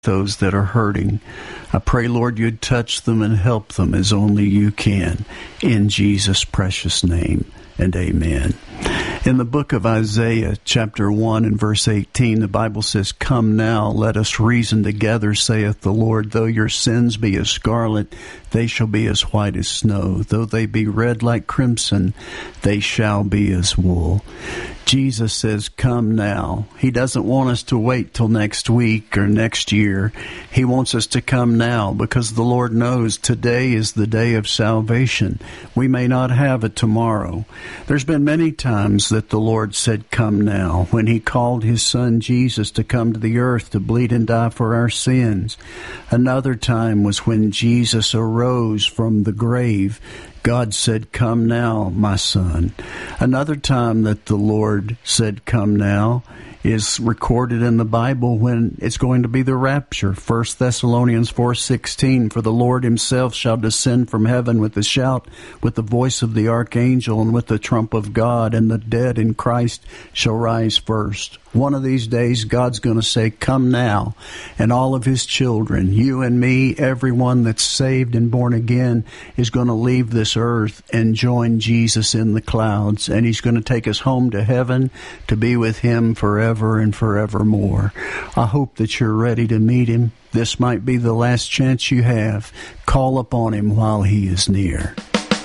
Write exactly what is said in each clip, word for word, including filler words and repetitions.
those that are hurting. I pray, Lord, you'd touch them and help them as only you can. In Jesus' precious name, and amen. In the book of Isaiah, chapter one and verse eighteen, the Bible says, "Come now, let us reason together, saith the Lord. Though your sins be as scarlet, they shall be as white as snow. Though they be red like crimson, they shall be as wool." Jesus says, come now. He doesn't want us to wait till next week or next year. He wants us to come now because the Lord knows today is the day of salvation. We may not have it tomorrow. There's been many times that the Lord said, come now, when he called his son Jesus to come to the earth to bleed and die for our sins. Another time was when Jesus arose from the grave. God said, come now, my son. Another time that the Lord said, come now, is recorded in the Bible when it's going to be the rapture. First Thessalonians four sixteen, "For the Lord himself shall descend from heaven with a shout, with the voice of the archangel, and with the trump of God, and the dead in Christ shall rise first." One of these days, God's going to say, come now. And all of his children, you and me, everyone that's saved and born again, is going to leave this earth and join Jesus in the clouds. And he's going to take us home to heaven to be with him forever and forevermore. I hope that you're ready to meet him. This might be the last chance you have. Call upon him while he is near.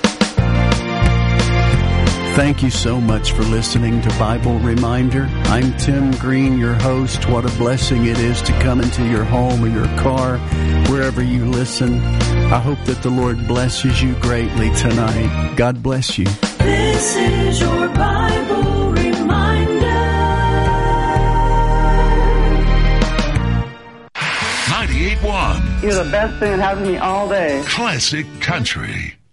Thank you so much for listening to Bible Reminder. I'm Tim Green, your host. What a blessing it is to come into your home or your car, wherever you listen. I hope that the Lord blesses you greatly tonight. God bless you. This is your Bible Reminder. ninety-eight point one. You're the best thing that happened to me all day. Classic Country.